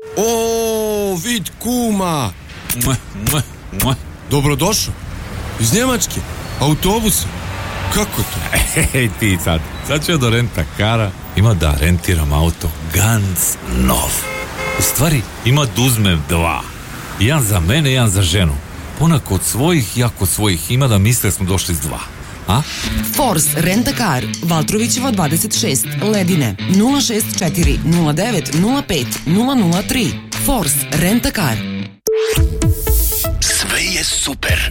O, vid kuma. Dobrodošao. Iz Njemačke. Autobusa. Kako to? Ej ti sad ću do renta kara. Ima da rentiram auto ganz nov. U stvari ima da uzmem dva. Jedan za mene, jedan za ženu. Ona kod svojih, ja kod svojih. Ima da misle smo došli s dva. A? Force Rent a Car, Valtrovićeva 26, Ledine, 064 09 05 003. Force Rent a Car. Sve je super.